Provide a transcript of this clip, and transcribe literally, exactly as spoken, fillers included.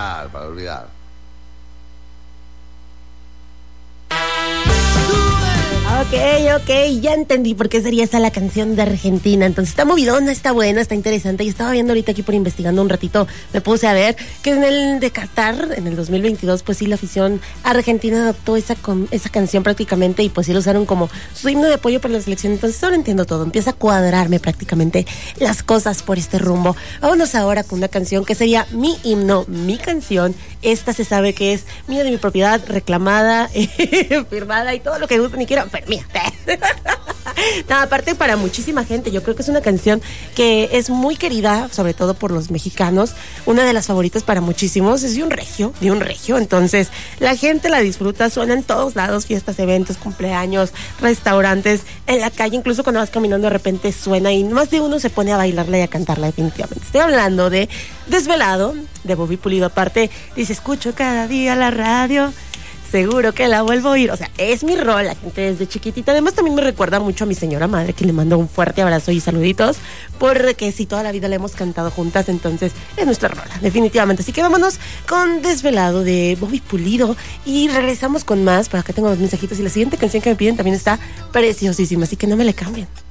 olvidar, para olvidar. Ok, ok, ya entendí por qué sería esa la canción de Argentina. Entonces está movidona, está buena, está interesante. Y estaba viendo ahorita aquí por investigando un ratito, me puse a ver que en el de Qatar, en el dos mil veintidós, pues sí, la afición argentina adoptó esa, con, esa canción prácticamente y pues sí lo usaron como su himno de apoyo para la selección. Entonces ahora entiendo todo, empieza a cuadrarme prácticamente las cosas por este rumbo. Vámonos ahora con una canción que sería mi himno, mi canción. Esta se sabe que es mía, de mi propiedad, reclamada, firmada y todo lo que gusten y quieran, pero mía. No, aparte para muchísima gente, yo creo que es una canción que es muy querida, sobre todo por los mexicanos, una de las favoritas para muchísimos, es de un regio, de un regio, entonces la gente la disfruta, suena en todos lados, fiestas, eventos, cumpleaños, restaurantes, en la calle, incluso cuando vas caminando de repente suena y más de uno se pone a bailarla y a cantarla definitivamente. Estoy hablando de Desvelado, de Bobby Pulido. Aparte, dice, escucho cada día la radio, seguro que la vuelvo a oír. O sea, es mi rola, gente, desde chiquitita. Además, también me recuerda mucho a mi señora madre, que le mando un fuerte abrazo y saluditos, porque sí, toda la vida la hemos cantado juntas, entonces es nuestra rola, definitivamente. Así que vámonos con Desvelado de Bobby Pulido y regresamos con más. Por acá tengo los mensajitos y la siguiente canción que me piden también está preciosísima, así que no me le cambien.